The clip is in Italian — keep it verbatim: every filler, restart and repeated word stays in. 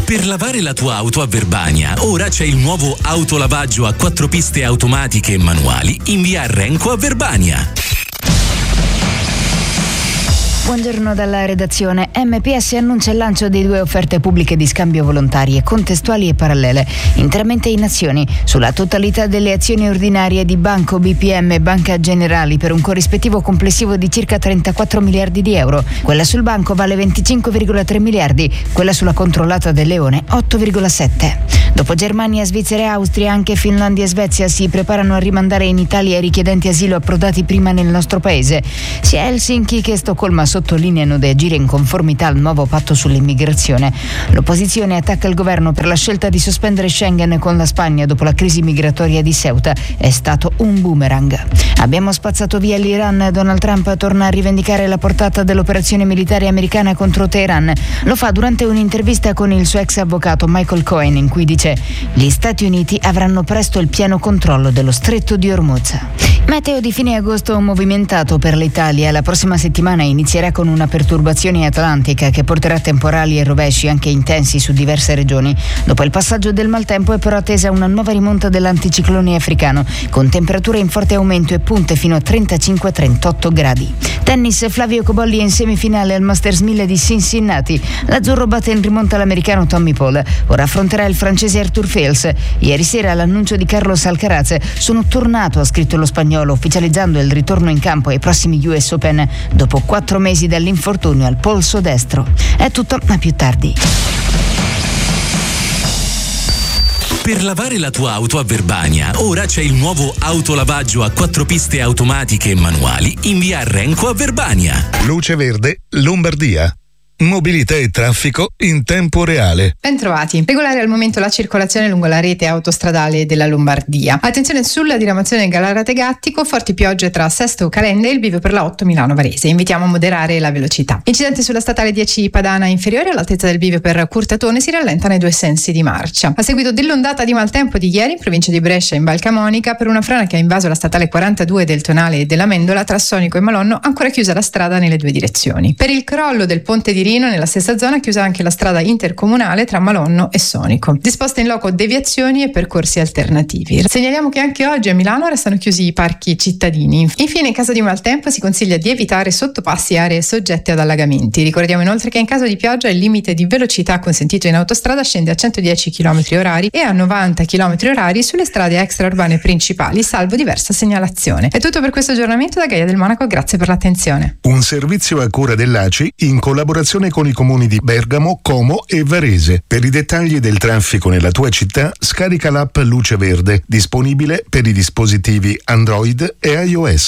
Per lavare la tua auto a Verbania, ora c'è il nuovo autolavaggio a quattro piste automatiche e manuali in via Renco a Verbania. Buongiorno dalla redazione. M P S annuncia il lancio di due offerte pubbliche di scambio volontarie, contestuali e parallele, interamente in azioni, sulla totalità delle azioni ordinarie di Banco B P M e Banca Generali per un corrispettivo complessivo di circa trentaquattro miliardi di euro. Quella sul banco vale venticinque virgola tre miliardi, quella sulla controllata del Leone otto virgola sette. Dopo Germania, Svizzera e Austria, anche Finlandia e Svezia si preparano a rimandare in Italia i richiedenti asilo approdati prima nel nostro paese. Sia Helsinki che Stoccolma sottolineano di agire in conformità al nuovo patto sull'immigrazione. L'opposizione attacca il governo per la scelta di sospendere Schengen con la Spagna dopo la crisi migratoria di Ceuta. È stato un boomerang. Abbiamo spazzato via l'Iran. Donald Trump torna a rivendicare la portata dell'operazione militare americana contro Teheran. Lo fa durante un'intervista con il suo ex avvocato Michael Cohen, in cui dice: gli Stati Uniti avranno presto il pieno controllo dello stretto di Hormuz. Meteo di fine agosto movimentato per l'Italia. La prossima settimana inizierà con una perturbazione atlantica che porterà temporali e rovesci anche intensi su diverse regioni. Dopo il passaggio del maltempo è però attesa una nuova rimonta dell'anticiclone africano, con temperature in forte aumento e punte fino a trentacinque trentotto gradi. Tennis, Flavio Cobolli è in semifinale al Masters mille di Cincinnati. L'azzurro batte in rimonta l'americano Tommy Paul. Ora affronterà il francese Arthur Fils. Ieri sera all'annuncio di Carlos Alcaraz: sono tornato, ha scritto lo spagnolo, ufficializzando il ritorno in campo ai prossimi U S Open dopo quattro mesi dall'infortunio al polso destro. È tutto, a più tardi. Per lavare la tua auto a Verbania, ora c'è il nuovo autolavaggio a quattro piste automatiche e manuali in via Renco a Verbania. Luce Verde, Lombardia. Mobilità e traffico in tempo reale. Bentrovati. Regolare al momento la circolazione lungo la rete autostradale della Lombardia. Attenzione sulla diramazione Gallarate-Gattico, forti piogge tra Sesto Calende e il bivio per la otto Milano-Varese. Invitiamo a moderare la velocità. Incidente sulla statale dieci Padana inferiore all'altezza del bivio per Curtatone, si rallenta nei due sensi di marcia. A seguito dell'ondata di maltempo di ieri in provincia di Brescia in Val Camonica, per una frana che ha invaso la statale quarantadue del Tonale e della Mendola tra Sonico e Malonno, ancora chiusa la strada nelle due direzioni. Per il crollo del ponte di nella stessa zona chiusa anche la strada intercomunale tra Malonno e Sonico. Disposte in loco deviazioni e percorsi alternativi. Segnaliamo che anche oggi a Milano restano chiusi i parchi cittadini. Infine, in caso di maltempo si consiglia di evitare sottopassi e aree soggette ad allagamenti. Ricordiamo inoltre che in caso di pioggia il limite di velocità consentito in autostrada scende a centodieci chilometri orari e a novanta chilometri orari sulle strade extraurbane principali, salvo diversa segnalazione. È tutto per questo aggiornamento da Gaia del Monaco, grazie per l'attenzione. Un servizio a cura dell'A C I in collaborazione con i comuni di Bergamo, Como e Varese. Per i dettagli del traffico nella tua città, scarica l'app Luce Verde, disponibile per i dispositivi Android e iOS.